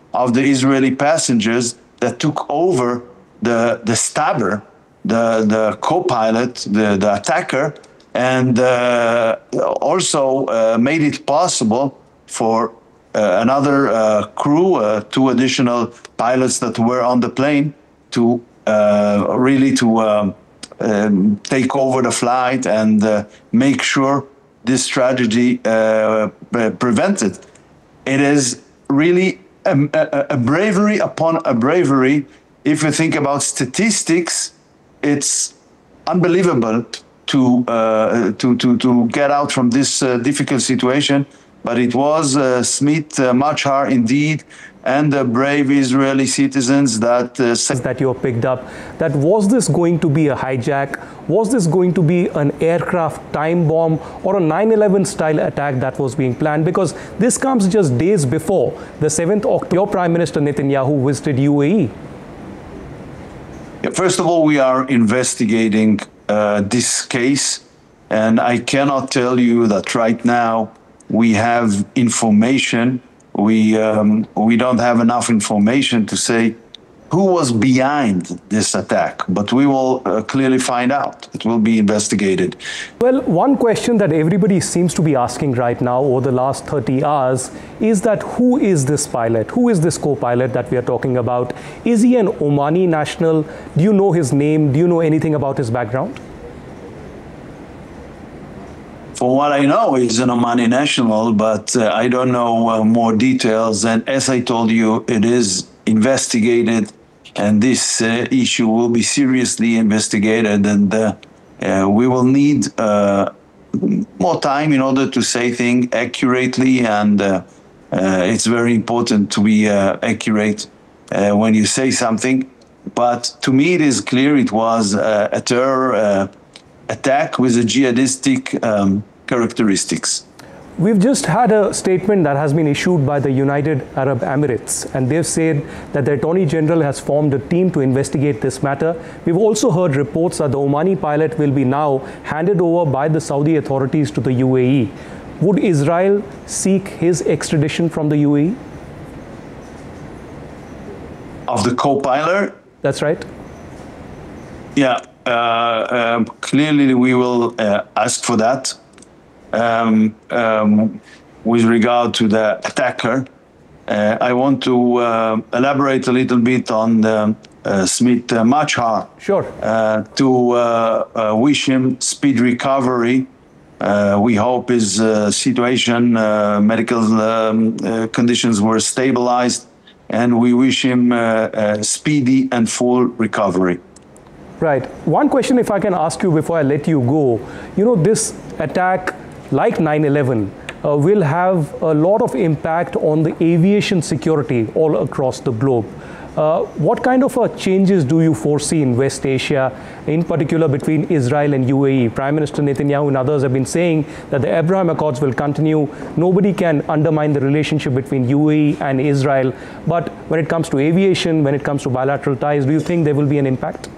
of the Israeli passengers that took over the stabber, the co-pilot, the attacker, and also made it possible for another crew, two additional pilots that were on the plane, to really take over the flight and make sure this tragedy prevented. It is really a bravery upon a bravery. If you think about statistics, it's unbelievable to get out from this difficult situation. But it was Smit Machar indeed, and the brave Israeli citizens that that you have picked up. That was this going to be a hijack? Was this going to be an aircraft time bomb or a 9/11 style attack that was being planned? Because this comes just days before the 7th October. Your Prime Minister Netanyahu visited UAE. First of all, we are investigating this case, and I cannot tell you that right now we have information. We don't have enough information to say who was behind this attack, but we will clearly find out. It will be investigated. Well, one question that everybody seems to be asking right now over the last 30 hours is that who is this pilot? Who is this co-pilot that we are talking about? Is he an Omani national? Do you know his name? Do you know anything about his background? For what I know, he's an Omani national, but I don't know more details. And as I told you, it is investigated, and this issue will be seriously investigated. And we will need more time in order to say things accurately. And it's very important to be accurate when you say something. But to me, it is clear it was a terror attack with a jihadistic characteristics. We've just had a statement that has been issued by the United Arab Emirates, and they've said that the Attorney General has formed a team to investigate this matter. We've also heard reports that the Omani pilot will be now handed over by the Saudi authorities to the UAE. Would Israel seek his extradition from the UAE? Of the co-pilot? That's right. Yeah, clearly we will ask for that. With regard to the attacker, I want to elaborate a little bit on the Smit Machar. Sure. To wish him speed recovery. We hope his situation, medical conditions were stabilized, and we wish him speedy and full recovery. Right. One question, if I can ask you before I let you go. You know, this attack, like 9/11, will have a lot of impact on the aviation security all across the globe. What kind of changes do you foresee in West Asia, in particular between Israel and UAE? Prime Minister Netanyahu and others have been saying that the Abraham Accords will continue. Nobody can undermine the relationship between UAE and Israel. But when it comes to aviation, when it comes to bilateral ties, do you think there will be an impact?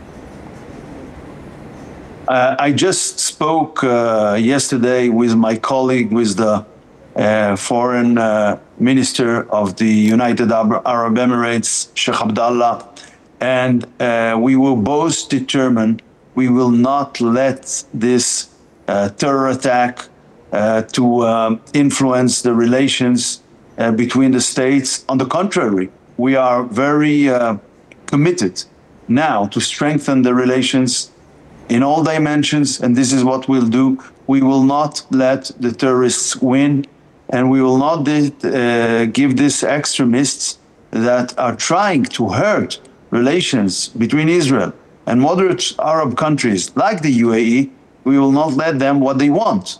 I just spoke yesterday with my colleague, with the foreign minister of the United Arab Emirates, Sheikh Abdullah, and we will both determine we will not let this terror attack to influence the relations between the states. On the contrary, we are very committed now to strengthen the relations in all dimensions, and this is what we'll do. We will not let the terrorists win, and we will not give these extremists that are trying to hurt relations between Israel and moderate Arab countries like the UAE, we will not let them what they want.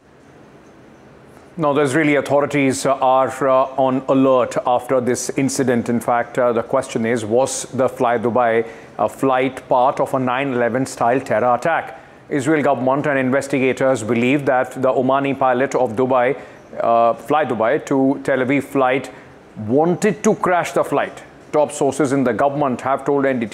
No, there's really authorities are on alert after this incident. In fact, the question is, was the Fly Dubai flight part of a 9/11 style terror attack? Israel government and investigators believe that the Omani pilot of Dubai, Fly Dubai to Tel Aviv flight wanted to crash the flight. Top sources in the government have told NDTV